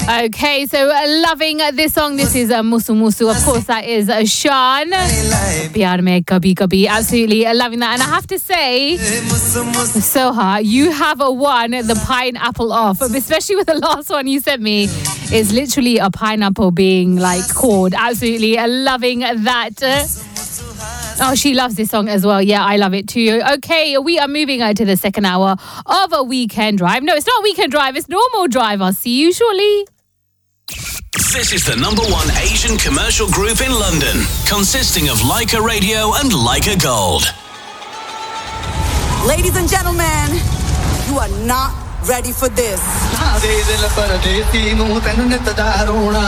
Okay, so loving this song. This is Musu Musu. Of course, that is Sean. Pyar Mein Kabhi Kabhi. Absolutely loving that. And I have to say, Soha, you have won the pineapple off, especially with the last one you sent me. It's literally a pineapple being like caught. Absolutely loving that. Oh, she loves this song as well. Yeah, I love it too. Okay, we are moving to the second hour of a Weekend Drive. No, it's not Weekend Drive, it's Normal Drive. I'll see you shortly. This is the #1 Asian commercial group in London, consisting of Leica Radio and Leica Gold. Ladies and gentlemen, you are not ready for this.